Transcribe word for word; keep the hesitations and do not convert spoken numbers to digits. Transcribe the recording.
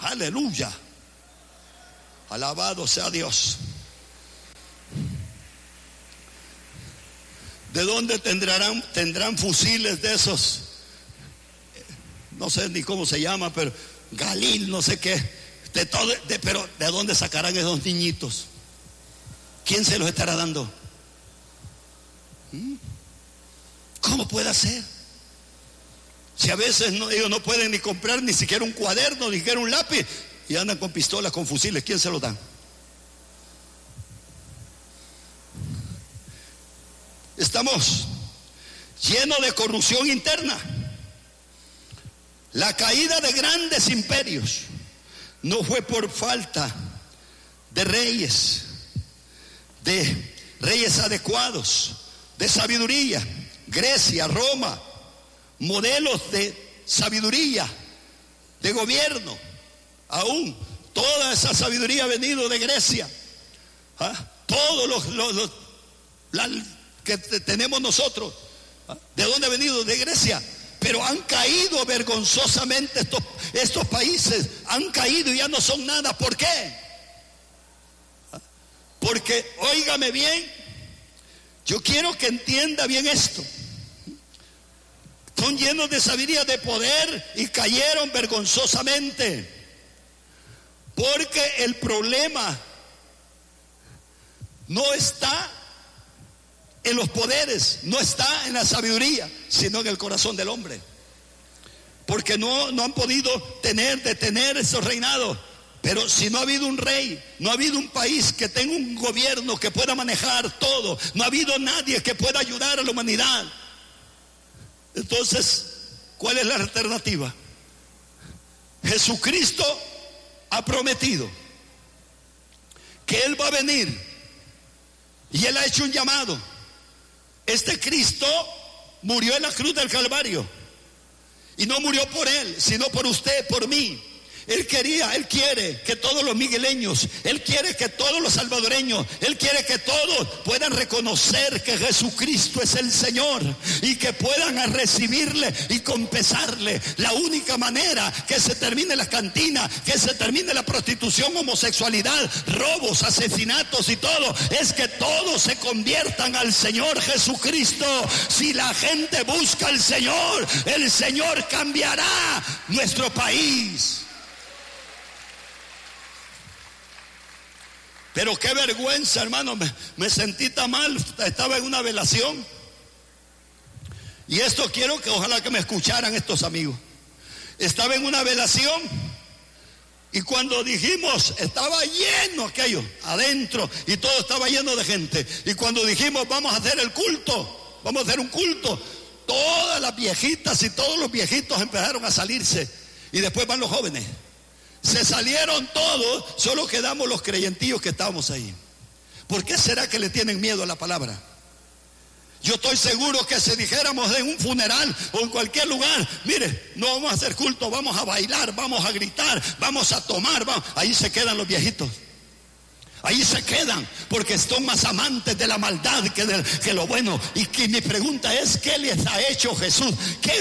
Aleluya. Alabado sea Dios. ¿De dónde tendrán, tendrán fusiles de esos? No sé ni cómo se llama, pero Galil, no sé qué. De todo, de, pero ¿de dónde sacarán esos niñitos? ¿Quién se los estará dando? ¿Mm? ¿Cómo puede ser? Si a veces no, ellos no pueden ni comprar ni siquiera un cuaderno, ni siquiera un lápiz, y andan con pistolas, con fusiles, ¿quién se los da? Estamos llenos de corrupción interna. La caída de grandes imperios no fue por falta de reyes, de reyes adecuados, de sabiduría. Grecia, Roma, modelos de sabiduría, de gobierno. Aún toda esa sabiduría ha venido de Grecia. ¿Ah? Todos los, los, los la, que tenemos nosotros, ¿ah? ¿De dónde ha venido? De Grecia. Pero han caído vergonzosamente estos, estos países, han caído y ya no son nada. ¿Por qué? ¿Ah? Porque, óigame bien, yo quiero que entienda bien esto. Son llenos de sabiduría, de poder, y cayeron vergonzosamente. Porque el problema no está en los poderes, no está en la sabiduría, sino en el corazón del hombre. Porque no, no han podido tener, detener esos reinados. Pero si no ha habido un rey, no ha habido un país que tenga un gobierno que pueda manejar todo, no ha habido nadie que pueda ayudar a la humanidad. Entonces, ¿cuál es la alternativa? Jesucristo ha prometido que Él va a venir y Él ha hecho un llamado. Este Cristo murió en la cruz del Calvario y no murió por Él, sino por usted, por mí. Él quería, Él quiere que todos los migueleños, Él quiere que todos los salvadoreños, Él quiere que todos puedan reconocer que Jesucristo es el Señor y que puedan recibirle y confesarle. La única manera que se termine la cantina, que se termine la prostitución, homosexualidad, robos, asesinatos y todo, es que todos se conviertan al Señor Jesucristo. Si la gente busca al Señor, el Señor cambiará nuestro país. Pero qué vergüenza, hermano, me, me sentí tan mal. Estaba en una velación. Y esto quiero que ojalá que me escucharan estos amigos. Estaba en una velación y cuando dijimos, estaba lleno aquello adentro y todo estaba lleno de gente. Y cuando dijimos, vamos a hacer el culto, vamos a hacer un culto, todas las viejitas y todos los viejitos empezaron a salirse. Y después van los jóvenes. Se salieron todos, solo quedamos los creyentillos que estábamos ahí. ¿Por qué será que le tienen miedo a la palabra? Yo estoy seguro que si dijéramos en un funeral o en cualquier lugar, mire, no vamos a hacer culto, vamos a bailar, vamos a gritar, vamos a tomar, vamos, ahí se quedan los viejitos. Ahí se quedan, porque son más amantes de la maldad que de que lo bueno. Y que mi pregunta es, ¿qué les ha hecho Jesús? ¿Qué